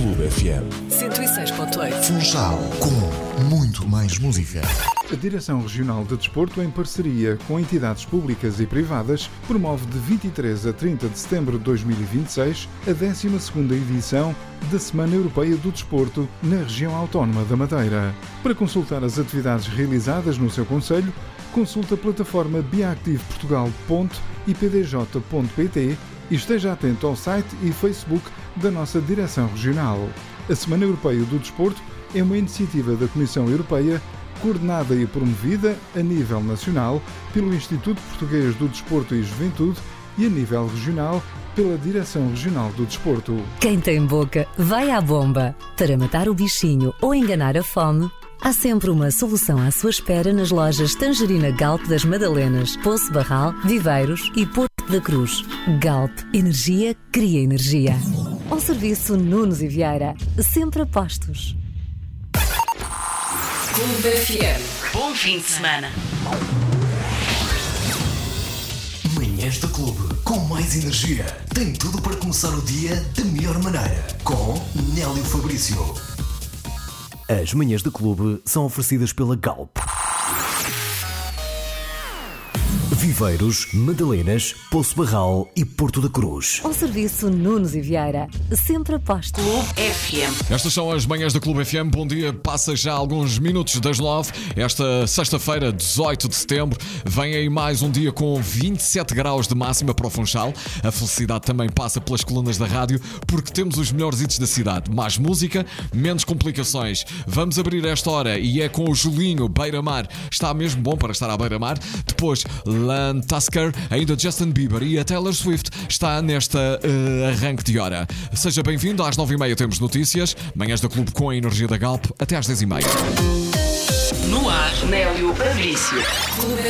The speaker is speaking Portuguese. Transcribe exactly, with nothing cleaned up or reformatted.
Clube F M. cento e seis ponto oito. Funchal, com muito mais música. A Direção Regional de Desporto, em parceria com entidades públicas e privadas, promove de vinte e três a trinta de setembro de dois mil e vinte e seis a décima segunda edição da Semana Europeia do Desporto na região autónoma da Madeira. Para consultar as atividades realizadas no seu concelho, consulte a plataforma biactive portugal ponto i p d j ponto p t e esteja atento ao site e Facebook da nossa Direção Regional. A Semana Europeia do Desporto é uma iniciativa da Comissão Europeia coordenada e promovida a nível nacional pelo Instituto Português do Desporto e Juventude e a nível regional pela Direção Regional do Desporto. Quem tem boca, vai à bomba. Para matar o bichinho ou enganar a fome, há sempre uma solução à sua espera nas lojas Tangerina Galp das Madalenas, Poço Barral, Viveiros e Porto da Cruz. Galp, energia cria energia. Ao serviço Nunes e Vieira, sempre a postos. Clube F M. Bom fim de semana. Manhãs do Clube, com mais energia. Tem tudo para começar o dia da melhor maneira. Com Nélio Fabrício. As manhãs do Clube são oferecidas pela Galp. Viveiros, Madalenas, Poço Barral e Porto da Cruz. Ao serviço Nunes e Vieira, sempre a postos. Clube F M. Estas são as manhãs do Clube F M. Bom dia, passa já alguns minutos das nove. Esta sexta-feira, dezoito de setembro, vem aí mais um dia com vinte e sete graus de máxima para o Funchal. A felicidade também passa pelas colunas da rádio, porque temos os melhores hits da cidade. Mais música, menos complicações. Vamos abrir esta hora e é com o Julinho, Beira-Mar. Está mesmo bom para estar à Beira-Mar. Depois, Lan Tasker, ainda Justin Bieber e a Taylor Swift está nesta uh, arranque de hora. Seja bem-vindo, às nove e meia temos notícias, manhãs da Clube com a energia da Galp, até às dez e meia. No ar, Nélio Fabrício. Clube